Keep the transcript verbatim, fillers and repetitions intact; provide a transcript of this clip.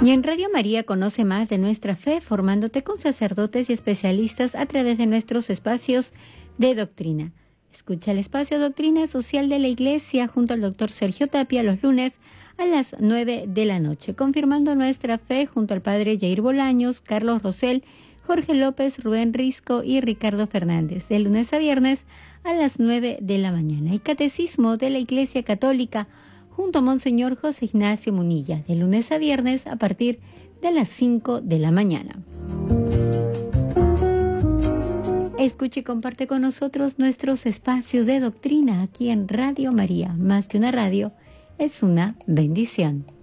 Y en Radio María conoce más de nuestra fe, formándote con sacerdotes y especialistas a través de nuestros espacios de doctrina. Escucha el espacio Doctrina Social de la Iglesia junto al doctor Sergio Tapia los lunes a las nueve de la noche, confirmando nuestra fe junto al padre Jair Bolaños, Carlos Rosell, Jorge López, Rubén Risco y Ricardo Fernández, de lunes a viernes a las nueve de la mañana. Y Catecismo de la Iglesia Católica junto a Monseñor José Ignacio Munilla, de lunes a viernes a partir de las cinco de la mañana. Escuche y comparte con nosotros nuestros espacios de doctrina aquí en Radio María. Más que una radio, es una bendición.